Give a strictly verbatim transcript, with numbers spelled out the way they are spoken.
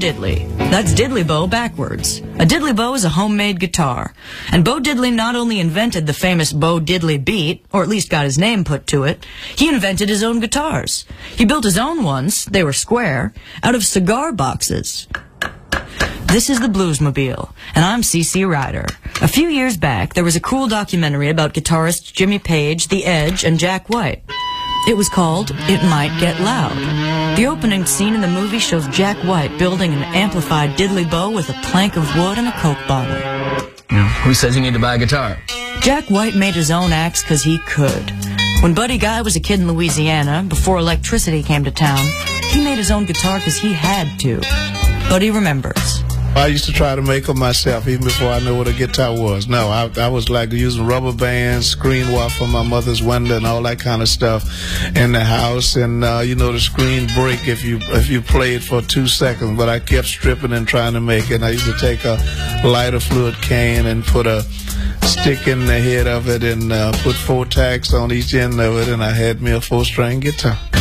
Diddley. That's Diddley Bow backwards. A Diddley Bow is a homemade guitar. And Bo Diddley not only invented the famous Bo Diddley beat, or at least got his name put to it, he invented his own guitars. He built his own ones, they were square, out of cigar boxes. This is the Bluesmobile, and I'm C C Ryder. A few years back, there was a cool documentary about guitarists Jimmy Page, The Edge, and Jack White. It was called It Might Get Loud. The opening scene in the movie shows Jack White building an amplified diddly bow with a plank of wood and a Coke bottle. Yeah, who says you need to buy a guitar? Jack White made his own axe because he could. When Buddy Guy was a kid in Louisiana, before electricity came to town, he made his own guitar because he had to. Buddy remembers. I used to try to make them myself even before I knew what a guitar was. No, I, I was like using rubber bands, screen wire from my mother's window and all that kind of stuff in the house. And, uh, you know, the screen break if you if you play it for two seconds. But I kept stripping and trying to make it. And I used to take a lighter fluid can and put a stick in the head of it and uh, put four tacks on each end of it. And I had me a four-string guitar.